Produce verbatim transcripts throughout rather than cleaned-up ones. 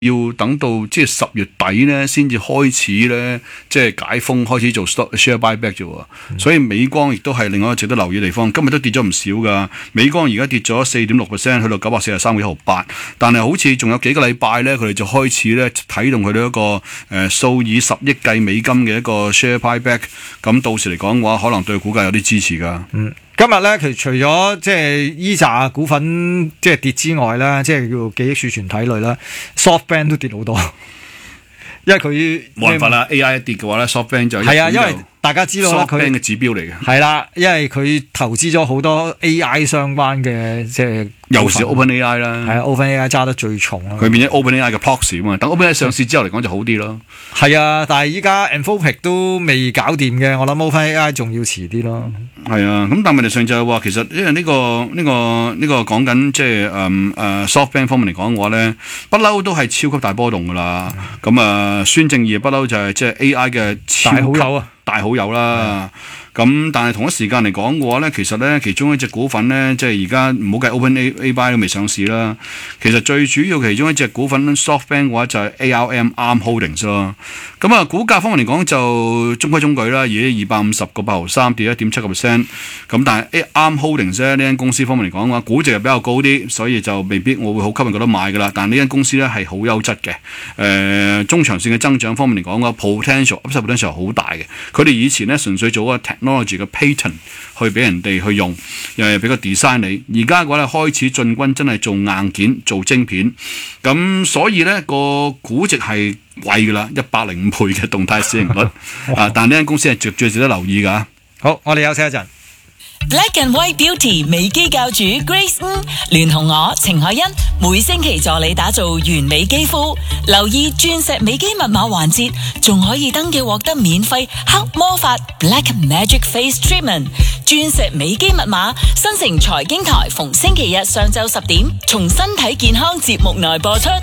要等到即係十月底咧，先至開始咧，即係解封開始做 share buyback 啫喎。嗯、所以美光亦都係另外一個值得留意嘅地方。今日都跌咗唔少噶，美光而家跌咗四點六 percent，去到九百四十三個一毫八。但係好似仲有幾個禮拜咧，佢哋就開始咧啟動佢哋一個誒、呃、數以十億計美金嘅一個 share buyback。咁到時嚟講嘅話，可能對股價有啲支持噶。 嗯。今日咧，其實除咗即係依扎股份即係跌之外咧，即係叫記憶儲存體類啦 ，SoftBank 都跌好多，因為佢冇辦法啦。A I 一跌嘅話咧 ，SoftBank 就係啊，因為大家知道啦，佢 SoftBank 嘅指標嚟嘅係啦，因為佢投資咗好多 A I 相關嘅即係。 尤其是 OpenAI 啦， 係啊 ，OpenAI 揸得最重啦。 佢變咗 OpenAI 嘅 proxy 啊嘛，等 OpenAI 上市之後嚟講就好啲咯。 係啊，但係依家 Anthropic 都未搞掂嘅，我諗 OpenAI 仲要遲啲咯。 係啊，咁但係問題上就係話，其實因為呢個呢個呢個講緊即係誒誒 SoftBank 方面嚟講嘅話咧，不嬲都係超級大波動噶啦。咁啊，孫正義不嬲就係即係 A I 嘅超級大好友啊， 大好友啦。咁但係同一時間嚟講嘅話咧，其實咧其中一隻股份咧，即係而家唔好計 OpenAI 都未上市啦。其實最主要其中一隻股份 SoftBank 嘅話就係 A R M Arm Holdings 咯。咁啊，股價方面嚟講就中規中矩啦，而家二百五十個八毫三跌一點七個 percent。咁但係 Arm Holdings 咧呢間公司方面嚟講嘅話，估值係比較高啲，所以就未必我會好吸引覺得買㗎啦。但係呢間公司咧係好優質嘅，誒、呃、中長線嘅增長方面嚟講嘅話 potential upside potential 好大嘅。佢哋以前咧純粹做個 technology 嘅 patent 去俾人哋去用，又係俾個 design 你。而家嘅話咧開始進軍真係做硬件、做晶片，咁所以咧個估值係貴㗎啦，一百零五倍嘅動態市盈率啊！但呢間公司係最最值得留意㗎。 好，我哋休息一陣。 Black and White Beauty 美肌教主 Grace 吳聯同我程海欣每星期助你打造完美肌膚，留意鑽石美肌密碼環節，仲可以登記獲得免費黑魔法 Black Magic Face Treatment。鑽石美肌密碼新城財經台逢星期日上晝十點從身體健康節目內播出。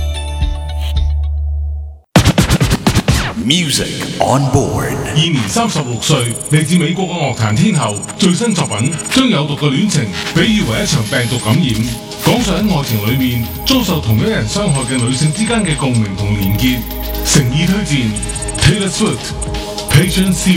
Music on board。 現年三十六歲，嚟自美國嘅樂壇天后，最新作品將有毒嘅戀情比喻為一場病毒感染，講述喺愛情裏面遭受同一人傷害嘅女性之間嘅共鳴同連結。誠意推薦 Taylor Swift Patient Zero。